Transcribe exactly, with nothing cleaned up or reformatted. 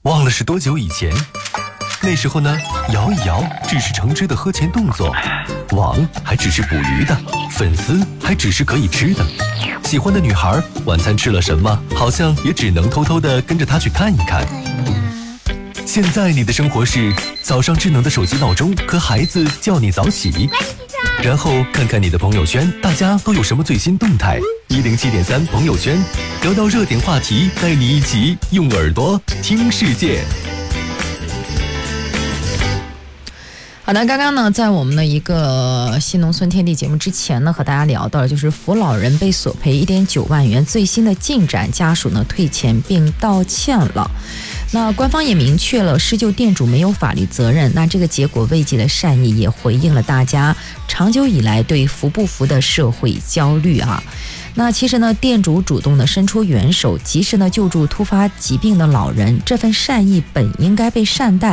忘了是多久以前。那时候呢，摇一摇只是橙汁的喝前动作，网还只是捕鱼的，粉丝还只是可以吃的。喜欢的女孩晚餐吃了什么，好像也只能偷偷的跟着她去看一看。现在你的生活是早上智能的手机闹钟和孩子叫你早起，然后看看你的朋友圈，大家都有什么最新动态。一零七点三朋友圈，聊到热点话题，带你一起用耳朵听世界。 好的，刚刚呢，在我们的一个新农村天地节目之前呢，和大家聊到了就是扶老人被索赔 一点九万元最新的进展，家属呢退钱并道歉了。那官方也明确了施救店主没有法律责任，那这个结果慰藉了善意，也回应了大家长久以来对扶不扶的社会焦虑啊。那其实呢，店主主动的伸出援手，及时呢救助突发疾病的老人，这份善意本应该被善待。